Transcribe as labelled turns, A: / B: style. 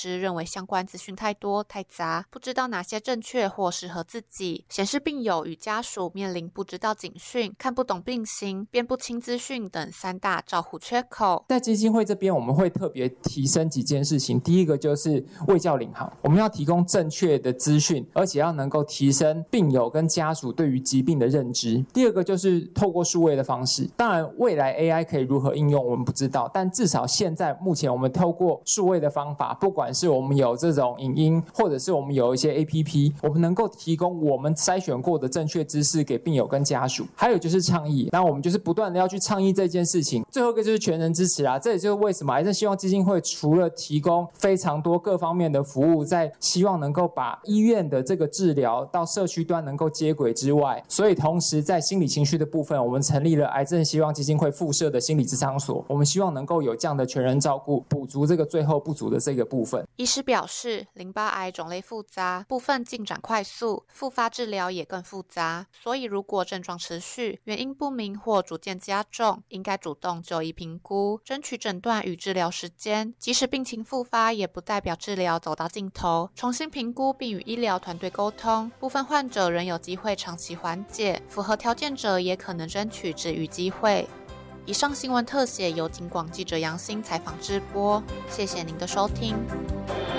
A: 师认为相关资讯太多太杂，不知道哪些正确或适合自己，显示病友与家属面临不知道警讯、看不懂病情、辨不清资讯等3大照护缺口。
B: 在基金会这边，我们会特别提升几件事情。第一个就是卫教领航，我们要提供正确的资讯，而且要能够提升病友跟家属对于疾病的认知。第二个就是透过数位的方式，当然未来 AI 可以如何应用我们不知道，但至少现在目前我们透过数位的方法，不管是我们有这种影音，或者是我们有一些 APP， 我们能够提供我们筛选过的正确知识给病友跟家属。还有就是倡议，那我们就是不断的要去倡议这件事情。最后一个就是全人支持啊，这也就是为什么癌症希望基金会除了提供非常多各方面的服务，在希望能够把医院的这个治疗到社区端能够接轨之外，所以同时在心理情绪的部分，我们成立了癌症希望基金会附设的心理咨商所，我们希望能够有这样的全人照顾，补足这个最后不足的这个部分。
A: 医师表示，淋巴癌种类复杂，部分进展快速，复发治疗也更复杂，所以如果症状持续、原因不明或逐渐加重，应该主动就医评估，争取诊断与治疗时间。即使病情复发，也不代表治疗走到尽头，重新评估并与医疗团队沟通，部分患者仍有机会长期缓解，符合条件者也可能争取治愈机会。以上新闻特写由警广记者杨欣采访直播，谢谢您的收听。